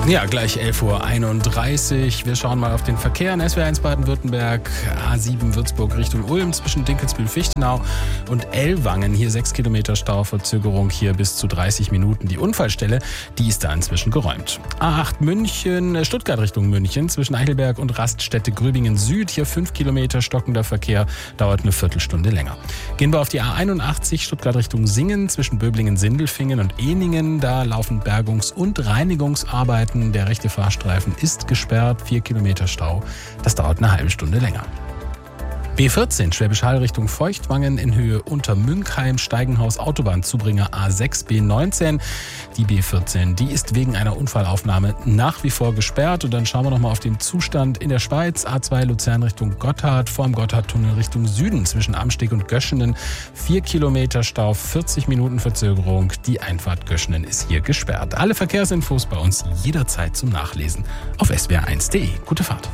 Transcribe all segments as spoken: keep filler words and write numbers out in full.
Ja, gleich elf Uhr einunddreißig. Wir schauen mal auf den Verkehr in S W R eins Baden-Württemberg. A sieben Würzburg Richtung Ulm zwischen Dinkelsbühl-Fichtenau und Ellwangen. Hier sechs Kilometer Stauverzögerung, hier bis zu dreißig Minuten. Die Unfallstelle, die ist da inzwischen geräumt. A acht München, Stuttgart Richtung München zwischen Eichelberg und Raststätte Gröbingen Süd. Hier fünf Kilometer stockender Verkehr, dauert eine Viertelstunde länger. Gehen wir auf die A einundachtzig Stuttgart Richtung Singen zwischen Böblingen-Sindelfingen und Ehningen. Da laufen Bergungs- und Reinigungsarbeiten. Der rechte Fahrstreifen ist gesperrt, vier Kilometer Stau. Das dauert eine halbe Stunde länger. B vierzehn, Schwäbisch Hall Richtung Feuchtwangen in Höhe Untermünkheim, Steigenhaus, Autobahnzubringer A sechs B neunzehn. Die B vierzehn, die ist wegen einer Unfallaufnahme nach wie vor gesperrt. Und dann schauen wir nochmal auf den Zustand in der Schweiz. A zwei Luzern Richtung Gotthard, vorm Gotthardtunnel Richtung Süden zwischen Amsteg und Göschenen. Vier Kilometer Stau, vierzig Minuten Verzögerung. Die Einfahrt Göschenen ist hier gesperrt. Alle Verkehrsinfos bei uns jederzeit zum Nachlesen auf s w r eins punkt de. Gute Fahrt.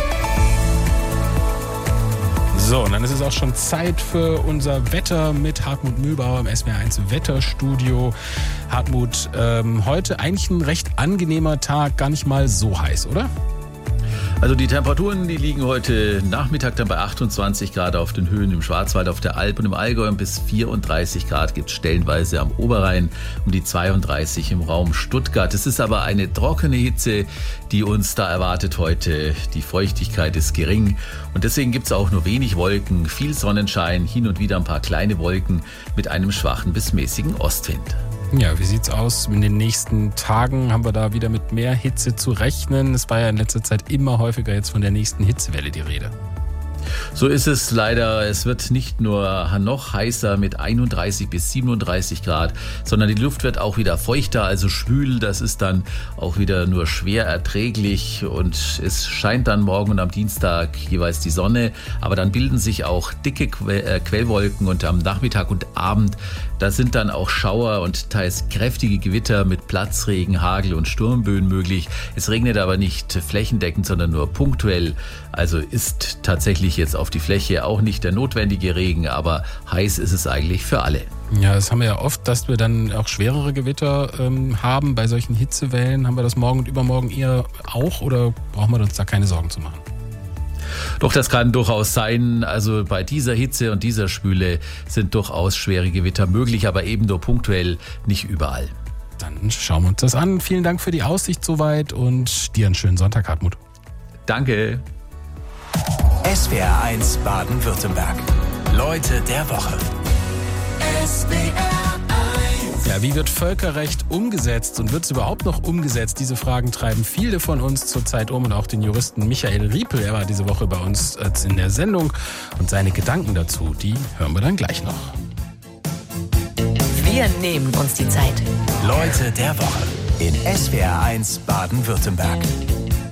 So, und dann ist es auch schon Zeit für unser Wetter mit Hartmut Mühlbauer im S W R eins Wetterstudio. Hartmut, ähm, heute eigentlich ein recht angenehmer Tag, gar nicht mal so heiß, oder? Also die Temperaturen, die liegen heute Nachmittag dann bei achtundzwanzig Grad auf den Höhen im Schwarzwald, auf der Alp und im Allgäu und bis vierunddreißig Grad gibt es stellenweise am Oberrhein, um die zweiunddreißig im Raum Stuttgart. Es ist aber eine trockene Hitze, die uns da erwartet heute. Die Feuchtigkeit ist gering und deswegen gibt es auch nur wenig Wolken, viel Sonnenschein, hin und wieder ein paar kleine Wolken mit einem schwachen bis mäßigen Ostwind. Ja, wie sieht's aus? In den nächsten Tagen haben wir da wieder mit mehr Hitze zu rechnen. Es war ja in letzter Zeit immer häufiger jetzt von der nächsten Hitzewelle die Rede. So ist es leider. Es wird nicht nur noch heißer mit einunddreißig bis siebenunddreißig Grad, sondern die Luft wird auch wieder feuchter, also schwül. Das ist dann auch wieder nur schwer erträglich und es scheint dann morgen und am Dienstag jeweils die Sonne. Aber dann bilden sich auch dicke Quellwolken und am Nachmittag und Abend, da sind dann auch Schauer und teils kräftige Gewitter mit Platzregen, Hagel und Sturmböen möglich. Es regnet aber nicht flächendeckend, sondern nur punktuell. Also ist tatsächlich jetzt auf die Fläche auch nicht der notwendige Regen, aber heiß ist es eigentlich für alle. Ja, das haben wir ja oft, dass wir dann auch schwerere Gewitter ähm, haben. Bei solchen Hitzewellen haben wir das morgen und übermorgen eher auch, oder brauchen wir uns da keine Sorgen zu machen? Doch, das kann durchaus sein. Also bei dieser Hitze und dieser Schwüle sind durchaus schwere Gewitter möglich, aber eben nur punktuell, nicht überall. Dann schauen wir uns das an. Vielen Dank für die Aussicht soweit und dir einen schönen Sonntag, Hartmut. Danke. S W R eins Baden-Württemberg. Leute der Woche. S W R eins. Ja, wie wird Völkerrecht umgesetzt und wird es überhaupt noch umgesetzt? Diese Fragen treiben viele von uns zurzeit um und auch den Juristen Michael Riepel. Er war diese Woche bei uns in der Sendung und seine Gedanken dazu, die hören wir dann gleich noch. Wir nehmen uns die Zeit. Leute der Woche in S W R eins Baden-Württemberg.